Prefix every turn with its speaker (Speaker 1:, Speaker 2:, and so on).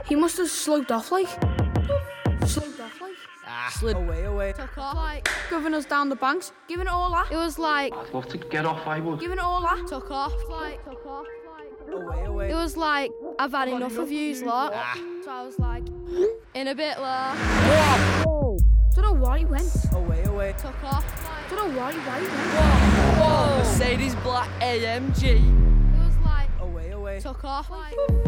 Speaker 1: He must have sloped off like. Sloped off like.
Speaker 2: Slid away.
Speaker 3: Took off, like,
Speaker 1: Giving us down the banks. Giving it all that.
Speaker 3: it was like,
Speaker 4: I'd love to get off, I would.
Speaker 1: Giving it all that.
Speaker 3: took off, like,
Speaker 2: Away.
Speaker 3: it was like, I've had enough of yous lot. So I was like, in a bit, lah.
Speaker 1: Don't know why he went.
Speaker 2: Away.
Speaker 3: Took off, like,
Speaker 1: Don't know why he went.
Speaker 2: Whoa. Mercedes Black AMG.
Speaker 3: it was like,
Speaker 2: Away.
Speaker 3: took off, like.